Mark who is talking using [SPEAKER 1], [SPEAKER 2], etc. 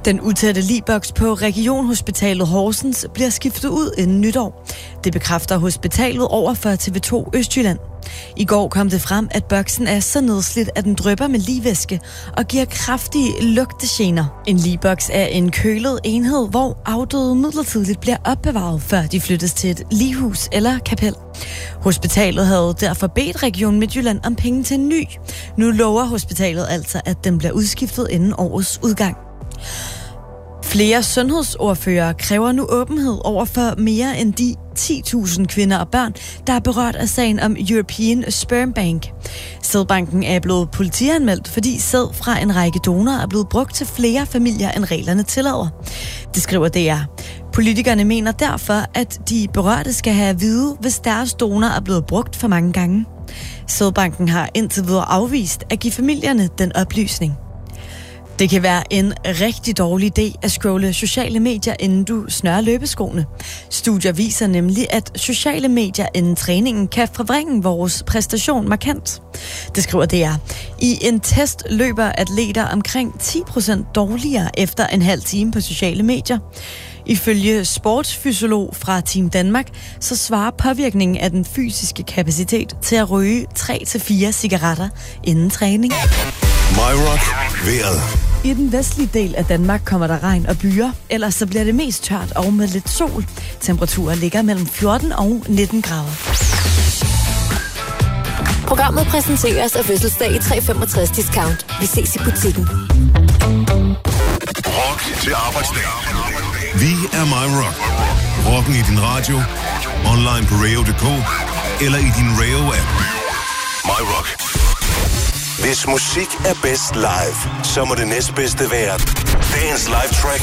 [SPEAKER 1] Den utætte ligboks på Regionhospitalet Horsens bliver skiftet ud inden nytår. Det bekræfter hospitalet over for TV2 Østjylland. I går kom det frem, at boksen er så nedslidt, at den drypper med ligvæske og giver kraftige lugtegener. En ligboks er en kølet enhed, hvor afdøde midlertidigt bliver opbevaret, før de flyttes til et lighus eller kapel. Hospitalet havde derfor bedt Region Midtjylland om penge til en ny. Nu lover hospitalet altså, at den bliver udskiftet inden årets udgang. Flere sundhedsordførere kræver nu åbenhed over for mere end de 10.000 kvinder og børn, der er berørt af sagen om European Sperm Bank. Sædbanken er blevet politianmeldt, fordi sæd fra en række donorer er blevet brugt til flere familier, end reglerne tillader. Det skriver DR. Politikerne mener derfor, at de berørte skal have at vide, hvis deres donor er blevet brugt for mange gange. Sædbanken har indtil videre afvist at give familierne den oplysning. Det kan være en rigtig dårlig idé at scrolle sociale medier, inden du snører løbeskoene. Studier viser nemlig, at sociale medier inden træningen kan forvrænge vores præstation markant. Det skriver DR. I en test løber atleter omkring 10% dårligere efter en halv time på sociale medier. Ifølge sportsfysiolog fra Team Danmark, så svarer påvirkningen af den fysiske kapacitet til at ryge 3-4 cigaretter inden træning.
[SPEAKER 2] My Rock vejret.
[SPEAKER 1] I den vestlige del af Danmark kommer der regn og byer, ellers så bliver det mest tørt og med lidt sol. Temperaturer ligger mellem 14 og 19 grader.
[SPEAKER 3] Programmet præsenteres af Fødselsdag i 365 Discount. Vi ses i butikken.
[SPEAKER 2] Rock til arbejdsdag. Vi er My Rock. Rocken i din radio, online på radio.dk eller i din radio-app. My Rock. Hvis musik er bedst live, så må det næstbedste være dagens live track